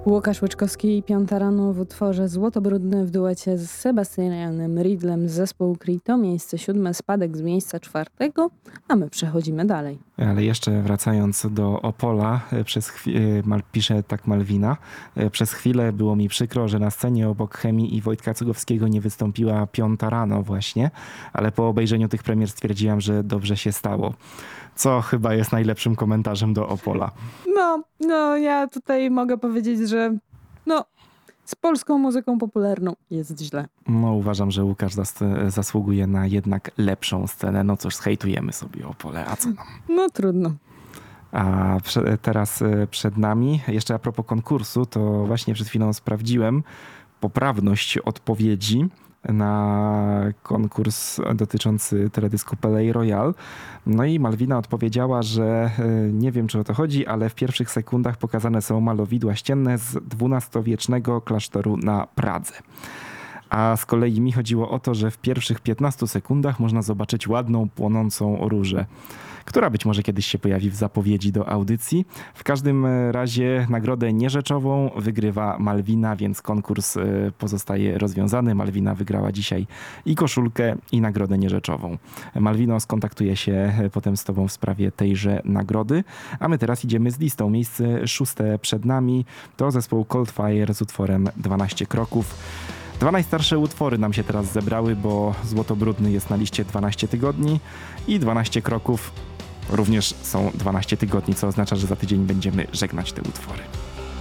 Łukasz Łyczkowski i Piąta rano w utworze Złotobrudny w duecie z Sebastianem Riedlem z zespołu Cree. To miejsce 7, spadek z miejsca 4, a my przechodzimy dalej. Ale jeszcze wracając do Opola, pisze tak Malwina, przez chwilę było mi przykro, że na scenie obok Chemii i Wojtka Cugowskiego nie wystąpiła Piąta rano właśnie, ale po obejrzeniu tych premier stwierdziłam, że dobrze się stało. Co chyba jest najlepszym komentarzem do Opola. No, ja tutaj mogę powiedzieć, że z polską muzyką popularną jest źle. No, uważam, że Łukasz zasługuje na jednak lepszą scenę. No cóż, zhejtujemy sobie Opole, a co nam? No trudno. A teraz przed nami, jeszcze a propos konkursu, to właśnie przed chwilą sprawdziłem poprawność odpowiedzi na konkurs dotyczący teledysku Palais Royal. No i Malwina odpowiedziała, że nie wiem, czy o to chodzi, ale w pierwszych sekundach pokazane są malowidła ścienne z XII-wiecznego klasztoru na Pradze. A z kolei mi chodziło o to, że w pierwszych 15 sekundach można zobaczyć ładną, płonącą różę, która być może kiedyś się pojawi w zapowiedzi do audycji. W każdym razie nagrodę nierzeczową wygrywa Malwina, więc konkurs pozostaje rozwiązany. Malwina wygrała dzisiaj i koszulkę, i nagrodę nierzeczową. Malwino, skontaktuję się potem z tobą w sprawie tejże nagrody. A my teraz idziemy z listą. Miejsce 6 przed nami to zespół Coldfire z utworem 12 kroków. 2 najstarsze utwory nam się teraz zebrały, bo Złotobrudny jest na liście 12 tygodni i 12 kroków również są 12 tygodni, co oznacza, że za tydzień będziemy żegnać te utwory.